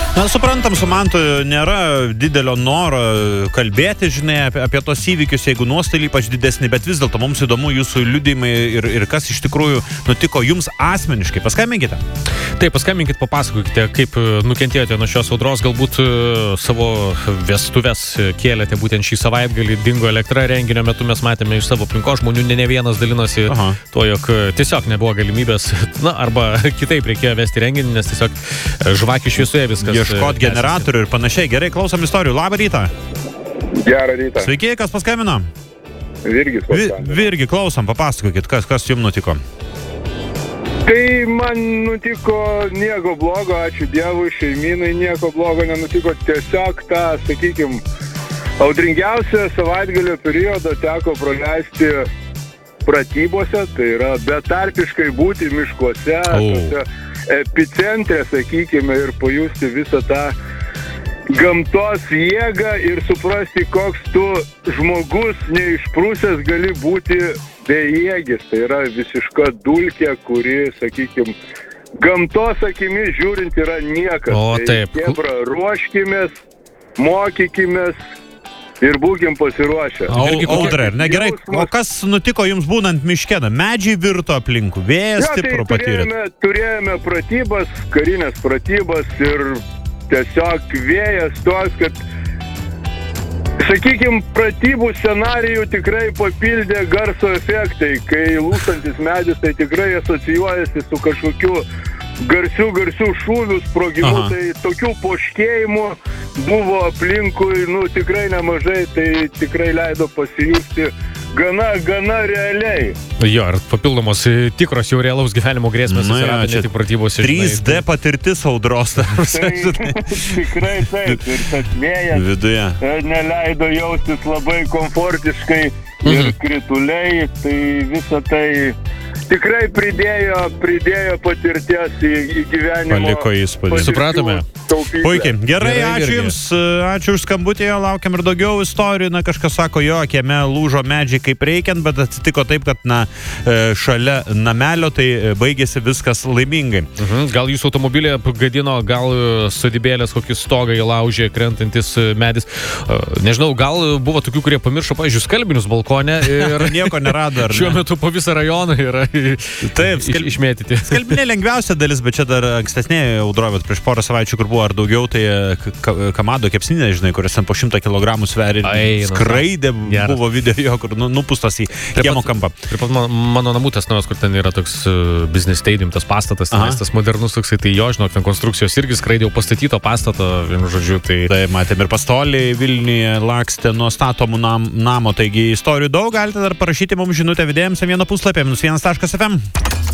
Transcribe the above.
Na, suprantam, su Mantu nėra didelio noro kalbėti, žinai, apie tos įvykius, jeigu nuostoliai ypač didesni, bet vis dėlto mums įdomu jūsų liudijimai ir kas iš tikrųjų nutiko jums asmeniškai. Paskambinkite. Taip, paskambinkite, papasakokite, kaip nukentėjote nuo šios audros, galbūt savo vestuvės kėlėte būtent šį savaitgalį, dingo elektra renginio metu, mes matėme iš savo aplinkos žmonių, ne vienas dalinosi to, jog tiesiog nebuvo galimybės, na, arba kitaip reikėjo vesti renginį, nes tiesiog žvakių šviesoje viskas. Ieškot generatorių ir panašiai. Gerai, klausom istorijų. Labą rytą. Gerą rytą. Sveiki, kas paskambino? Virgis paskambino. Virgi, klausom, papasakokit, kas jums nutiko. Tai man nutiko nieko blogo, ačiū Dievui, šeiminai nieko blogo nenutiko. Tiesiog tą, sakykim, audringiausią savaitgalio periodą teko praleisti pratybose, tai yra betarpiškai būti miškuose, tose epicentre, sakykime, ir pajusti visą tą gamtos jėgą ir suprasti, koks tu žmogus neišprūsęs gali būti bejėgis. Tai yra visiška dulkė, kuri, sakykime, gamtos akimis žiūrint yra niekas. O, taip. Tai chebra, ruoškimės, mokykimės ir būkim pasiruošę. Audra, ar ne? Gerai, o kas nutiko jums būnant miške? Medžiai virto aplinkų, vėjas stiprų patyrėt? Turėjome pratybas, karinės pratybas ir tiesiog vėjas toks, kad, sakykime, pratybų scenarijų tikrai papildė garso efektai. Kai lūžtantis medis, tai tikrai asocijuojasi su kažkokiu garsių šūvių sprogimu, tai tokių poškėjimų buvo aplinkui, tikrai nemažai, tai tikrai leido pasijusti gana realiai. Jo, ir papildomos tikros jau realaus gyvenimo grėsmės atsirado ne tik pratybose. 3D patirtis audros. Tikrai taip, ir tas vėjas viduje neleido jaustis labai komfortiškai ir krituliai, tai visą tai tikrai pridėjo patirties į gyvenimo. Paliko įspūdį. Supratome. Puikiai. Gerai, ačiū Jums. Ačiū už skambutį. Laukiam ir daugiau istorijų. Na, kažkas sako, jo, kieme lūžo medžiai kaip reikiant, bet atsitiko taip, kad, šalia namelio tai baigėsi viskas laimingai. Gal jūsų automobilė gadino, gal sodybėlės kokį stogą įlaužė krentantis medis. Nežinau, gal buvo tokių, kurie pamiršo, pavyzdžiui, skalbinius balkone ir nieko nerado. Šiuo metu po visą rajoną yra išmėtyti. Skalbinė lengviausia dalis, bet čia dar ankstesnėje audrovė prieš porą savaičių, kur buvo ar daugiau, tai Kamado kepsninė, žinai, kuris po 100 kilogramų sveria, skraidė, buvo video, kur nupustas į kiemo kampą. Taip pat mano namutas naujas, kur ten yra toks business stadium, tas pastatas, tas modernus toksai, tai jo, žinok, ten konstrukcijos irgi skraidė jau pastatyto pastato, vienu žodžiu, tai... Tai matėm ir pastoliai Vilniuje lakstė nuo statomų namo, taigi istorijų daug, galite dar parašyti mums žinutę vidėjams ant vieno puslapio, -1.fm.